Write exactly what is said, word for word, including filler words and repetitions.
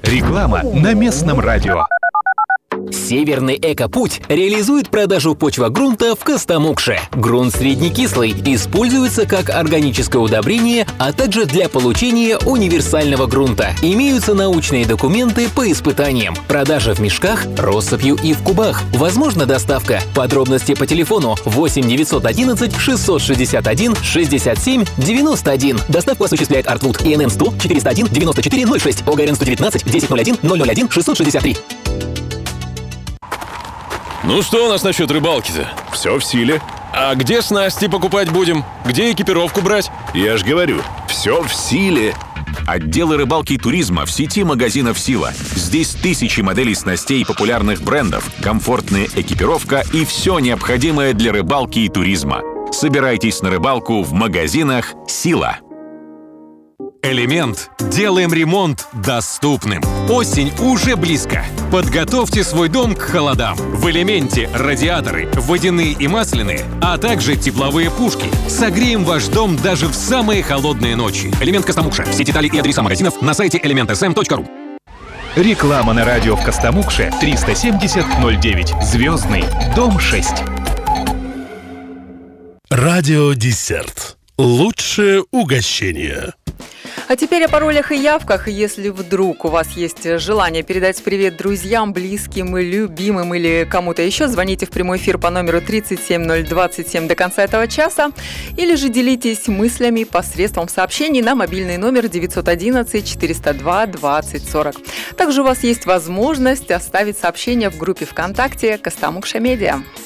Реклама на местном радио. Северный Эко-Путь реализует продажу почвогрунта в Костомукше. Грунт среднекислый используется как органическое удобрение, а также для получения универсального грунта. Имеются научные документы по испытаниям. Продажа в мешках, россыпью и в кубах. Возможна доставка. Подробности по телефону восемь девятьсот одиннадцать шестьсот шестьдесят один шестьдесят семь девяносто один. Доставку осуществляет Артвуд. ИНН сто четыреста один девяносто четыре ноль шесть. ОГРН сто девятнадцать десять ноль один ноль ноль один шестьсот шестьдесят три. Ну что у нас насчет рыбалки-то? Все в силе. А где снасти покупать будем? Где экипировку брать? Я ж говорю, все в силе. Отделы рыбалки и туризма в сети магазинов «Сила». Здесь тысячи моделей снастей популярных брендов, комфортная экипировка и все необходимое для рыбалки и туризма. Собирайтесь на рыбалку в магазинах «Сила». Элемент. Делаем ремонт доступным. Осень уже близко. Подготовьте свой дом к холодам. В Элементе радиаторы, водяные и масляные, а также тепловые пушки. Согреем ваш дом даже в самые холодные ночи. Элемент Костомукша. Все детали и адреса магазинов на сайте элемент эс эм точка ру. Реклама на радио в Костомукше триста семьдесят ноль девять. Звездный. Дом шесть. Радио Десерт. Лучшее угощение. А теперь о паролях и явках. Если вдруг у вас есть желание передать привет друзьям, близким, любимым или кому-то еще, звоните в прямой эфир по номеру тридцать семь ноль двадцать семь до конца этого часа, или же делитесь мыслями посредством сообщений на мобильный номер девятьсот одиннадцать четыреста два двадцать сорок. Также у вас есть возможность оставить сообщение в группе ВКонтакте «Костомукша Медиа».